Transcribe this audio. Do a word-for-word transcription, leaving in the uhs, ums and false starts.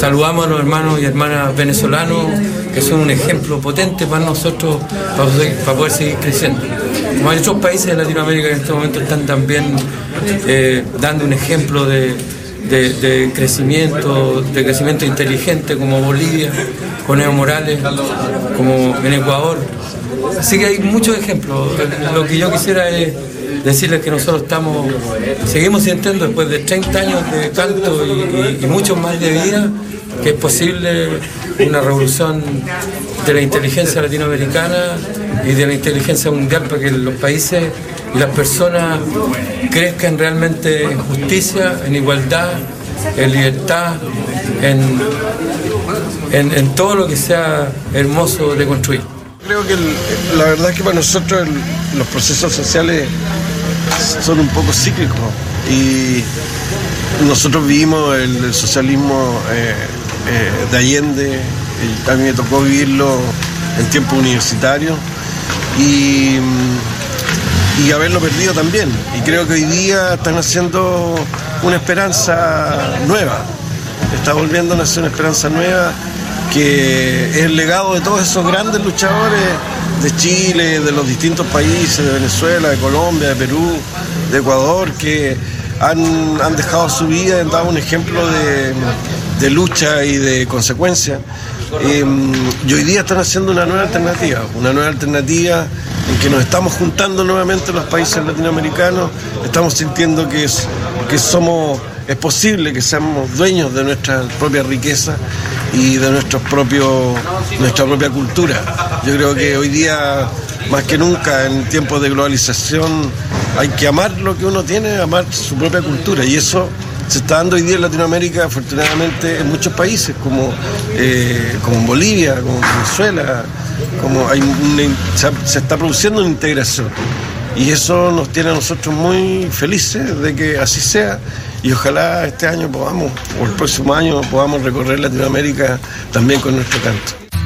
saludamos a los hermanos y hermanas venezolanos, que son un ejemplo potente para nosotros, para poder, para poder seguir creciendo. Como hay otros países de Latinoamérica que en este momento están también eh, dando un ejemplo de, de, de crecimiento, de crecimiento inteligente, como Bolivia, con Evo Morales, como en Ecuador. Así que hay muchos ejemplos. Lo que yo quisiera es decirles que nosotros estamos, seguimos sintiendo después de treinta años de canto y, y, y muchos más de vida, que es posible una revolución de la inteligencia latinoamericana y de la inteligencia mundial para que los países y las personas crezcan realmente en justicia, en igualdad, en libertad, en, en, en todo lo que sea hermoso de construir. Creo que el, la verdad es que para nosotros el, los procesos sociales son un poco cíclicos y nosotros vivimos el, el socialismo eh, eh, de Allende, y a mí me tocó vivirlo en tiempo universitario y, y haberlo perdido también. Y creo que hoy día están haciendo una esperanza nueva, está volviendo a nacer una esperanza nueva, que es el legado de todos esos grandes luchadores de Chile, de los distintos países, de Venezuela, de Colombia, de Perú, de Ecuador, que han, han dejado su vida, han dado un ejemplo de, de lucha y de consecuencia. Eh, y hoy día están haciendo una nueva alternativa, una nueva alternativa en que nos estamos juntando nuevamente los países latinoamericanos, estamos sintiendo que, es, que somos, es posible que seamos dueños de nuestra propia riqueza y de nuestros propios, nuestra propia cultura. Yo creo que hoy día, más que nunca, en tiempos de globalización, hay que amar lo que uno tiene, amar su propia cultura, y eso se está dando hoy día en Latinoamérica, afortunadamente, en muchos países, como, eh, como en Bolivia, como en Venezuela, como hay una, se, se está produciendo una integración. Y eso nos tiene a nosotros muy felices de que así sea, y ojalá este año podamos, o el próximo año, podamos recorrer Latinoamérica también con nuestro canto.